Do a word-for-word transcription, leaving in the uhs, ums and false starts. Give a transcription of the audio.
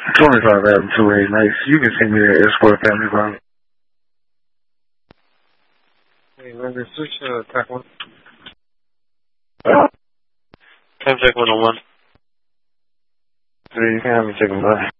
twenty-five Avenue two eight nice. You can take me to Escort Family Farm. Hey, remember, switch to uh, track one. Uh, Time check one oh one. so you can have me take a bye.